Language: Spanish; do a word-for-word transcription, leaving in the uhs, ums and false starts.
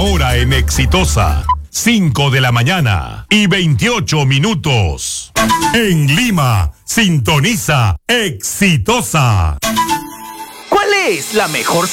hora en Exitosa. cinco de la mañana y veintiocho minutos. En Lima, sintoniza Exitosa. ¿Cuál es la mejor